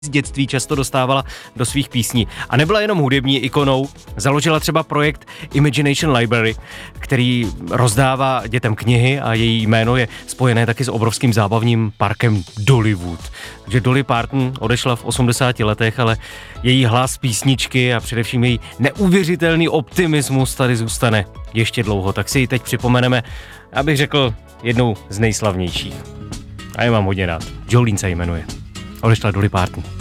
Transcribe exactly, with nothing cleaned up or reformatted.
z dětství často dostávala do svých písní. A nebyla jenom hudební ikonou, založila třeba projekt Imagination Library, který rozdává dětem knihy a její jméno je spojené taky s obrovským zábavním parkem Dollywood. Takže Dolly Parton odešla v osmdesáti letech, ale její hlas, písničky a především její neuvěřitelný optimismus tady zůstane ještě dlouho. Tak si ji teď připomeneme, abych řekl, jednou z nejslavnějších. A já mám hodně rád. Jolene se jmenuje. Odešla Dolly Parton.